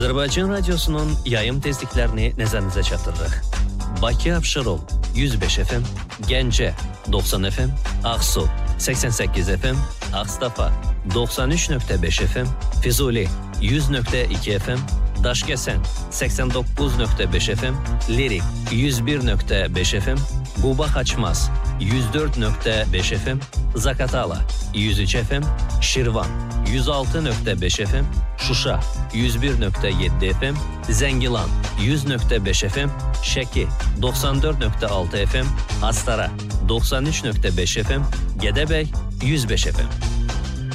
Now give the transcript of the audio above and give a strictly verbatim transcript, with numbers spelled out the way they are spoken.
Azərbaycan Radiosu'nun yayım tezliklərini nəzərinizə çatdırırıq. Bakı Abşeron yüz beş F M, Gəncə doxsan F M, Ağsu səksən səkkiz F M, Ağstafa doxsan üç nöqtə beş F M, Füzuli yüz nöqtə iki F M, Daşkəsən səksən doqquz nöqtə beş F M, Lirik yüz bir nöqtə beş F M, Quba Xaçmaz yüz dörd nöqtə beş F M, Zakatala yüz üç F M, Şirvan yüz altı nöqtə beş F M, Şuşa yüz bir nöqtə yeddi F M, Zəngilan yüz nöqtə beş F M, Şəki doxsan dörd nöqtə altı F M, Astara doxsan üç nöqtə beş F M, Gədəbəy yüz beş F M.